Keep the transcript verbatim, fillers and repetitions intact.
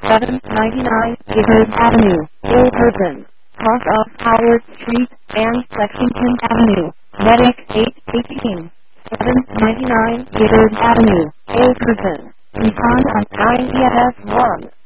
seven ninety-nine Gifford Avenue, Ilverton, cross of Howard Street, and Lexington Avenue, Medic eight eighteen, seven ninety-nine Gifford Avenue, Ilverton, respond on nine E F one.